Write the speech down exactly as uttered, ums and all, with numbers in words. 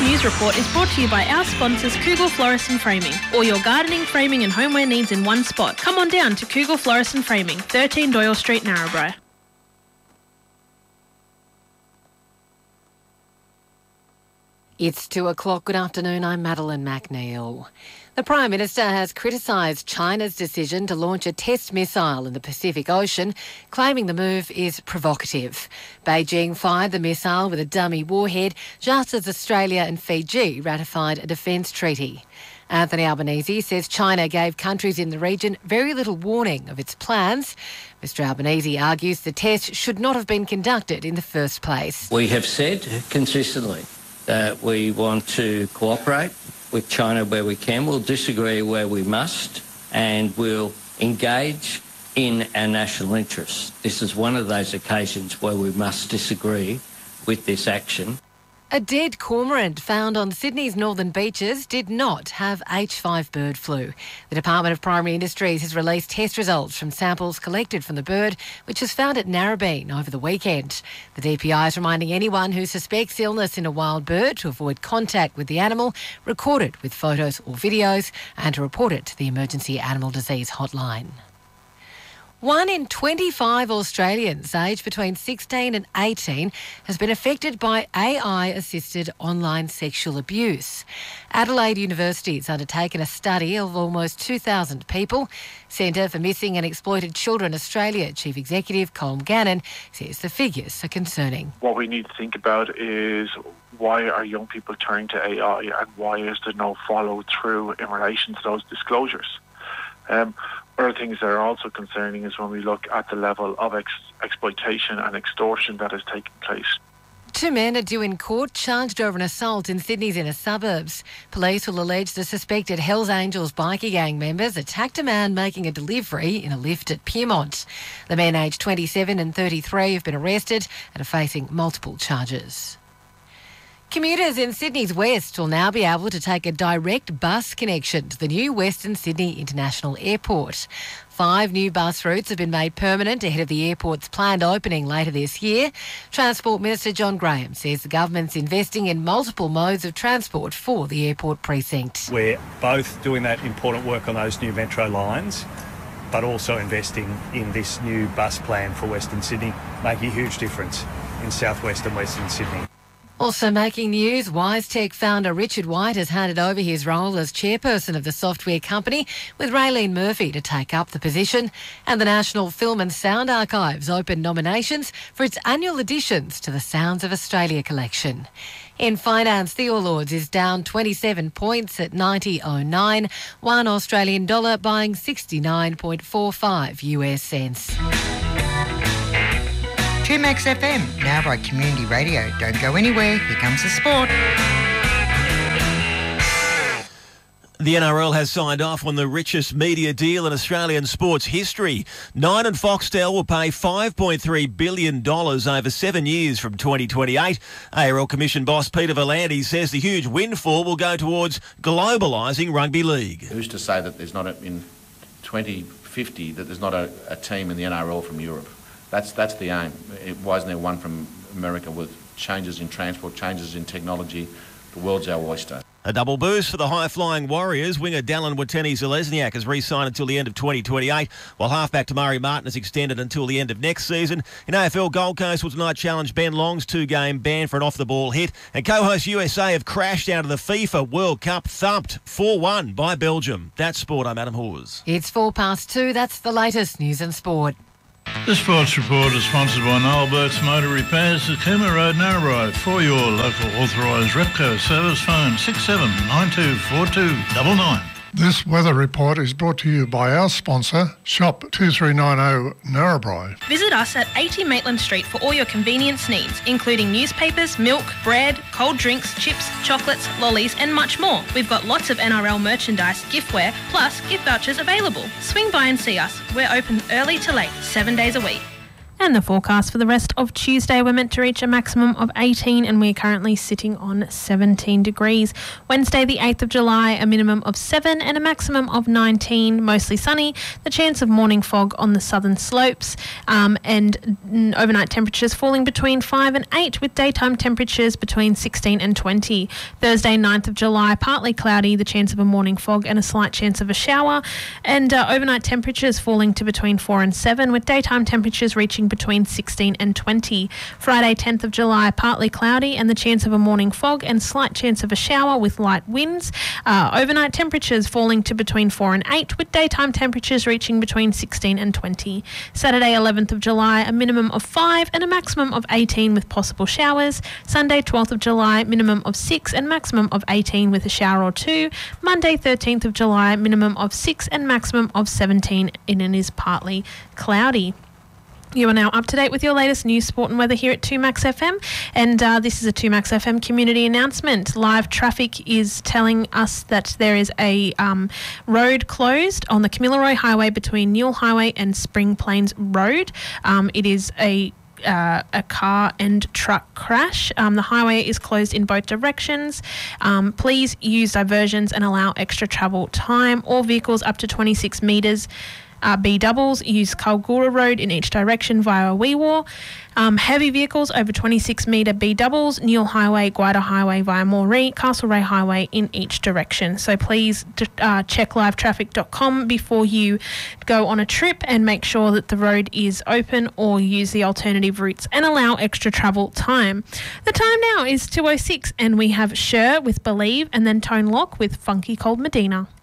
News Report is brought to you by our sponsors Kugel Florist and Framing. All your gardening, framing and homeware needs in one spot. Come on down to Kugel Florist and Framing, thirteen Doyle Street, Narrabri. It's two o'clock. Good afternoon. I'm Madeline McNeil. The Prime Minister has criticised China's decision to launch a test missile in the Pacific Ocean, claiming the move is provocative. Beijing fired the missile with a dummy warhead just as Australia and Fiji ratified a defence treaty. Anthony Albanese says China gave countries in the region very little warning of its plans. Mister Albanese argues the test should not have been conducted in the first place. We have said consistently that we want to cooperate with China where we can. We'll disagree where we must, and we'll engage in our national interests. This is one of those occasions where we must disagree with this action. A dead cormorant found on Sydney's northern beaches did not have H five bird flu. The Department of Primary Industries has released test results from samples collected from the bird, which was found at Narrabeen over the weekend. The D P I is reminding anyone who suspects illness in a wild bird to avoid contact with the animal, record it with photos or videos, and to report it to the Emergency Animal Disease Hotline. One in twenty-five Australians aged between sixteen and eighteen has been affected by A I-assisted online sexual abuse. Adelaide University has undertaken a study of almost two thousand people. Centre for Missing and Exploited Children Australia Chief Executive Colm Gannon says the figures are concerning. What we need to think about is why are young people turning to A I and why is there no follow-through in relation to those disclosures? Um, Other things that are also concerning is when we look at the level of ex- exploitation and extortion that has taken place. Two men are due in court charged over an assault in Sydney's inner suburbs. Police will allege the suspected Hells Angels bikie gang members attacked a man making a delivery in a lift at Pyrmont. The men aged twenty-seven and thirty-three have been arrested and are facing multiple charges. Commuters in Sydney's West will now be able to take a direct bus connection to the new Western Sydney International Airport. Five new bus routes have been made permanent ahead of the airport's planned opening later this year. Transport Minister John Graham says the government's investing in multiple modes of transport for the airport precinct. We're both doing that important work on those new metro lines, but also investing in this new bus plan for Western Sydney, making a huge difference in southwest and western Sydney. Also making news, WiseTech founder Richard White has handed over his role as chairperson of the software company, with Raylene Murphy to take up the position. And the National Film and Sound Archives opened nominations for its annual additions to the Sounds of Australia collection. In finance, the All Ords is down twenty-seven points at ninety oh nine. One Australian dollar buying sixty-nine point four five U S cents. two Max F M, now by Community Radio. Don't go anywhere, here comes the sport. The N R L has signed off on the richest media deal in Australian sports history. Nine and Foxtel will pay five point three billion dollars over seven years from twenty twenty-eight. A R L Commission boss Peter V'landys says the huge windfall will go towards globalising rugby league. Who's to say that there's not a, in twenty fifty that there's not a, a team in the N R L from Europe? That's that's the aim. It, why isn't there one from America with changes in transport, changes in technology? The world's our oyster. A double boost for the high-flying Warriors. Winger Dallin Watene-Zelezniak has re-signed until the end of twenty twenty-eight, while halfback Tamari Martin has extended until the end of next season. In A F L, Gold Coast will tonight challenge Ben Long's two-game ban for an off-the-ball hit. And co-host U S A have crashed out of the FIFA World Cup, thumped four one by Belgium. That's sport. I'm Adam Hawes. It's four past two. That's the latest news and sport. The Sports Report is sponsored by Noel Burt's Motor Repairs at Cooma Road, Narrabri. For your local authorised Repco service, phone six seven nine two four two nine nine. This weather report is brought to you by our sponsor, Shop two three nine zero Narrabri. Visit us at eighty Maitland Street for all your convenience needs, including newspapers, milk, bread, cold drinks, chips, chocolates, lollies and much more. We've got lots of N R L merchandise, giftware, plus gift vouchers available. Swing by and see us. We're open early to late, seven days a week. And the forecast for the rest of Tuesday, we're meant to reach a maximum of eighteen and we're currently sitting on seventeen degrees. Wednesday the eighth of July, a minimum of seven and a maximum of nineteen, mostly sunny. The chance of morning fog on the southern slopes um, and mm, overnight temperatures falling between five and eight with daytime temperatures between sixteen and twenty. Thursday ninth of July, partly cloudy, the chance of a morning fog and a slight chance of a shower, and uh, overnight temperatures falling to between four and seven with daytime temperatures reaching between sixteen and twenty. Friday tenth of July, partly cloudy and the chance of a morning fog and slight chance of a shower with light winds. Uh, overnight temperatures falling to between four and eight with daytime temperatures reaching between sixteen and twenty. Saturday eleventh of July, a minimum of five and a maximum of eighteen with possible showers. Sunday twelfth of July, minimum of six and maximum of eighteen with a shower or two. Monday thirteenth of July, minimum of six and maximum of seventeen and it is partly cloudy. You are now up to date with your latest news, sport and weather here at two Max F M, and uh, this is a two Max F M community announcement. Live traffic is telling us that there is a um, road closed on the Kamilaroi Highway between Newell Highway and Spring Plains Road. Um, it is a Uh, a car and truck crash. Um, the highway is closed in both directions. Um, please use diversions and allow extra travel time. All vehicles up to twenty-six metres Uh, B doubles use Kalgoorlie Road in each direction via Wee Waa. Um, heavy vehicles over twenty-six metre B doubles, Newell Highway, Guida Highway via Moree, Castlereagh Highway in each direction. So please uh, check live traffic dot com before you go on a trip and make sure that the road is open or use the alternative routes and allow extra travel time. The time now is two oh six and we have Cher with Believe and then Tone Lock with Funky Cold Medina.